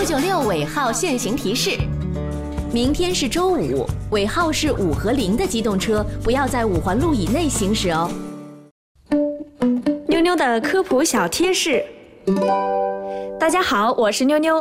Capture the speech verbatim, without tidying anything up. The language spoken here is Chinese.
九九六尾号限行提示：明天是周五，尾号是五和零的机动车不要在五环路以内行驶哦。 妞妞的科普小贴士。大家好，我是妞妞。